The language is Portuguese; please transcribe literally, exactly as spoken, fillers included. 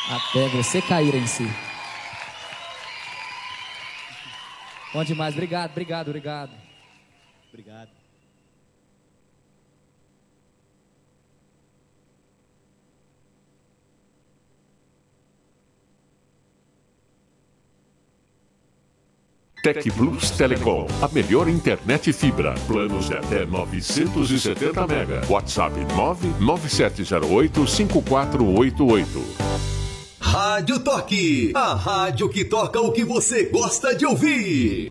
Até você cair em si. Bom demais, obrigado, obrigado, obrigado. Obrigado. Tec Plus Telecom, a melhor internet fibra. Planos de até novecentos e setenta mega. WhatsApp nove nove sete zero oito cinco quatro oito oito. Rádio Toque, a rádio que toca o que você gosta de ouvir.